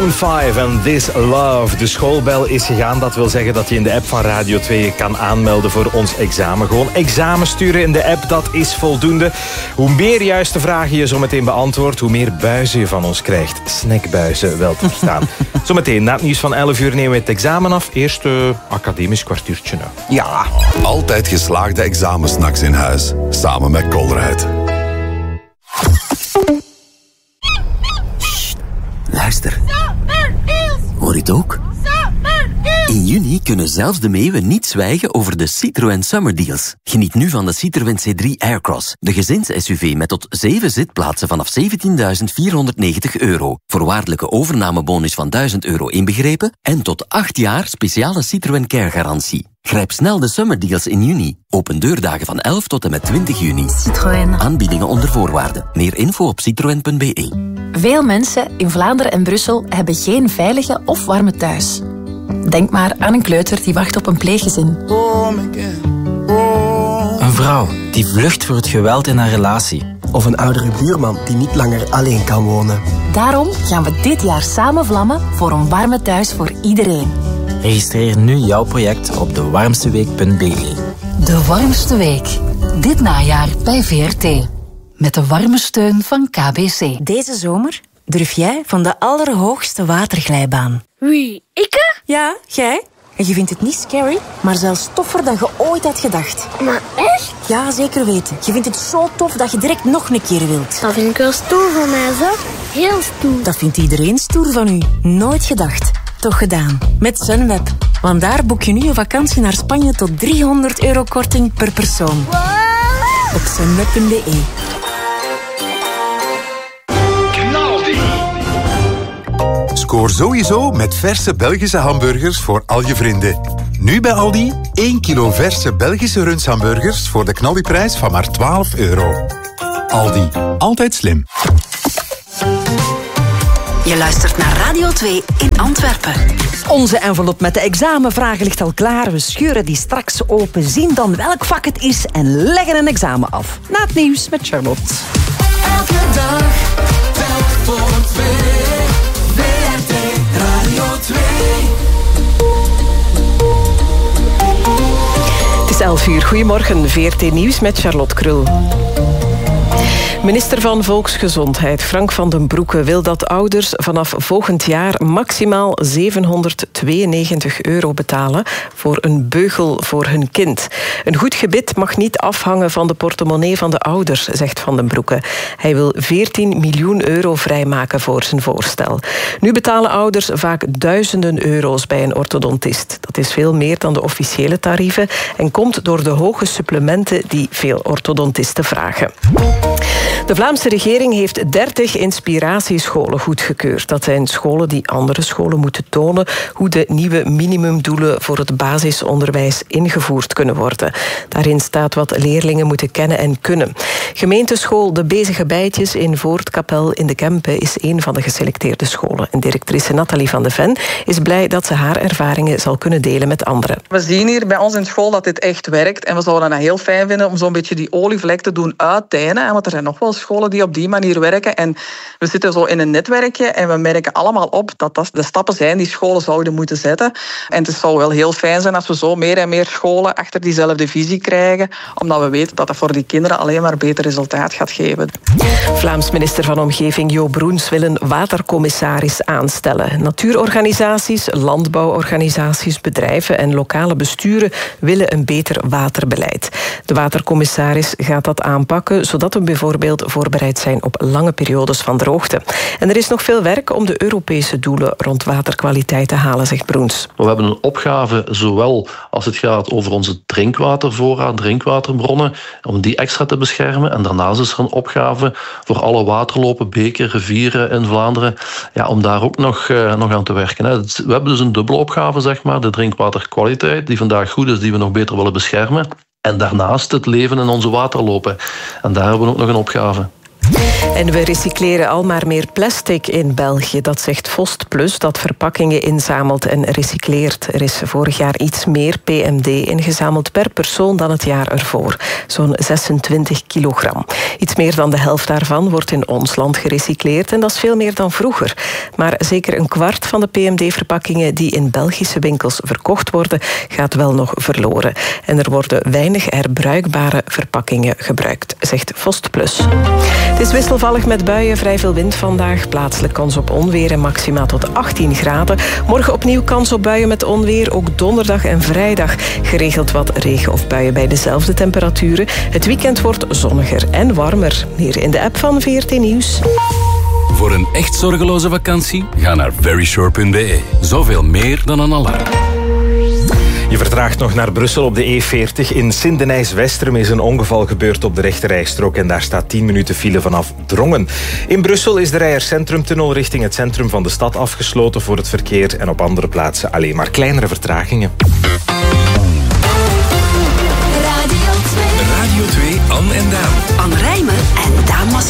Maroon 5 en This Love. De schoolbel is gegaan. Dat wil zeggen dat je in de app van Radio 2 je kan aanmelden voor ons examen. Gewoon examen sturen in de app, dat is voldoende. Hoe meer juiste vragen je zometeen beantwoordt, hoe meer buizen je van ons krijgt. Snackbuizen, wel te verstaan. Zometeen, na het nieuws van 11 uur nemen we het examen af. Eerst academisch kwartiertje. Ja. Altijd geslaagde examensnacks in huis. Samen met Colruyt. Luister. Hoor je het ook? In juni kunnen zelfs de meeuwen niet zwijgen over de Citroën Summer Deals. Geniet nu van de Citroën C3 Aircross. De gezins-SUV met tot 7 zitplaatsen vanaf €17.490. Voorwaardelijke overnamebonus van €1.000 inbegrepen. En tot 8 jaar speciale Citroën Care-garantie. Grijp snel de Summer Deals in juni. Open deurdagen van 11 tot en met 20 juni. Citroën. Aanbiedingen onder voorwaarden. Meer info op citroen.be. Veel mensen in Vlaanderen en Brussel hebben geen veilige of warme thuis. Denk maar aan een kleuter die wacht op een pleeggezin. Een vrouw die vlucht voor het geweld in haar relatie. Of een oudere buurman die niet langer alleen kan wonen. Daarom gaan we dit jaar samen vlammen voor een warme thuis voor iedereen. Registreer nu jouw project op dewarmsteweek.be. De warmste week. Dit najaar bij VRT. Met de warme steun van KBC. Deze zomer durf jij van de allerhoogste waterglijbaan. Wie, ik? Ja, jij. En je vindt het niet scary, maar zelfs toffer dan je ooit had gedacht. Maar echt? Ja, zeker weten. Je vindt het zo tof dat je direct nog een keer wilt. Dat vind ik wel stoer van mij, zo. Heel stoer. Dat vindt iedereen stoer van u. Nooit gedacht. Toch gedaan. Met Sunweb. Want daar boek je nu een vakantie naar Spanje tot €300 korting per persoon. Wow. Op sunweb.be. Scoor sowieso met verse Belgische hamburgers voor al je vrienden. Nu bij Aldi 1 kilo verse Belgische rundshamburgers voor de knaldiprijs van maar €12. Aldi, altijd slim. Je luistert naar Radio 2 in Antwerpen. Onze envelop met de examenvragen ligt al klaar. We scheuren die straks open, zien dan welk vak het is en leggen een examen af. Na het nieuws met Charlotte. Elke dag, telk voor 2. VRT Radio 2. Het is 11 uur. Goedemorgen, VRT Nieuws met Charlotte Krul. Minister van Volksgezondheid Frank van den Broeke wil dat ouders vanaf volgend jaar maximaal €792 betalen voor een beugel voor hun kind. Een goed gebit mag niet afhangen van de portemonnee van de ouders, zegt Van den Broeke. Hij wil €14 miljoen vrijmaken voor zijn voorstel. Nu betalen ouders vaak duizenden euro's bij een orthodontist. Dat is veel meer dan de officiële tarieven en komt door de hoge supplementen die veel orthodontisten vragen. De Vlaamse regering heeft 30 inspiratiescholen goedgekeurd. Dat zijn scholen die andere scholen moeten tonen hoe de nieuwe minimumdoelen voor het basisonderwijs ingevoerd kunnen worden. Daarin staat wat leerlingen moeten kennen en kunnen. Gemeenteschool De Bezige Bijtjes in Voortkapel in de Kempen is een van de geselecteerde scholen. En directrice Nathalie van de Ven is blij dat ze haar ervaringen zal kunnen delen met anderen. We zien hier bij ons in school dat dit echt werkt en we zouden het heel fijn vinden om zo'n beetje die olievlek te doen uitdijnen. Want er zijn nog wel scholen die op die manier werken. En we zitten zo in een netwerkje en we merken allemaal op dat dat de stappen zijn die scholen zouden moeten zetten. En het zou wel heel fijn zijn als we zo meer en meer scholen achter diezelfde visie krijgen, omdat we weten dat dat voor die kinderen alleen maar beter resultaat gaat geven. Vlaams minister van Omgeving Jo Broens wil een watercommissaris aanstellen. Natuurorganisaties, landbouworganisaties, bedrijven en lokale besturen willen een beter waterbeleid. De watercommissaris gaat dat aanpakken, zodat we bijvoorbeeld voorbereid zijn op lange periodes van droogte. En er is nog veel werk om de Europese doelen rond waterkwaliteit te halen, zegt Broens. We hebben een opgave, zowel als het gaat over onze drinkwatervoorraad, drinkwaterbronnen, om die extra te beschermen. En daarnaast is er een opgave voor alle waterlopen, beken, rivieren in Vlaanderen, om daar ook nog aan te werken. We hebben dus een dubbele opgave, zeg maar, de drinkwaterkwaliteit, die vandaag goed is, die we nog beter willen beschermen. En daarnaast het leven in onze waterlopen. En daar hebben we ook nog een opgave. En we recycleren al maar meer plastic in België. Dat zegt Vostplus, dat verpakkingen inzamelt en recycleert. Er is vorig jaar iets meer PMD ingezameld per persoon dan het jaar ervoor. Zo'n 26 kilogram. Iets meer dan de helft daarvan wordt in ons land gerecycleerd en dat is veel meer dan vroeger. Maar zeker een kwart van de PMD-verpakkingen die in Belgische winkels verkocht worden, gaat wel nog verloren. En er worden weinig herbruikbare verpakkingen gebruikt, zegt Vostplus. Het is wisselvallig met buien, vrij veel wind vandaag. Plaatselijk kans op onweer en maxima tot 18 graden. Morgen opnieuw kans op buien met onweer. Ook donderdag en vrijdag geregeld wat regen of buien bij dezelfde temperaturen. Het weekend wordt zonniger en warmer. Hier in de app van VRT Nieuws. Voor een echt zorgeloze vakantie, ga naar veryshore.be. Zoveel meer dan een alarm. Je vertraagt nog naar Brussel op de E40. In Sint-Denijs-Westerum is een ongeval gebeurd op de rechterrijstrook en daar staat 10 minuten file vanaf Drongen. In Brussel is de Reijer Centrumtunnel richting het centrum van de stad afgesloten voor het verkeer en op andere plaatsen alleen maar kleinere vertragingen. Radio 2, Anne en Daan. Anne Rijmen en Daan Massé.